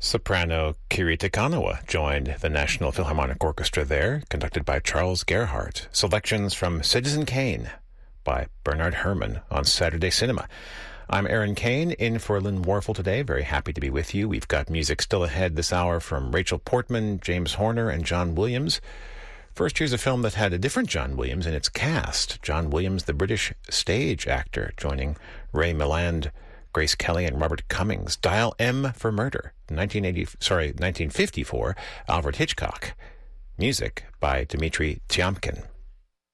Soprano Kirita Kanawa joined the National Philharmonic Orchestra there, conducted by Charles Gerhardt. Selections from Citizen Kane by Bernard Herrmann on Saturday Cinema. I'm Aaron Kane, in for Lynn Warfel today. Very happy to be with you. We've got music still ahead this hour from Rachel Portman, James Horner, and John Williams. First, here's a film that had a different John Williams in its cast. John Williams, the British stage actor, joining Ray Milland, Grace Kelly, and Robert Cummings. Dial M for Murder, 1954, Alfred Hitchcock. Music by Dmitri Tiomkin.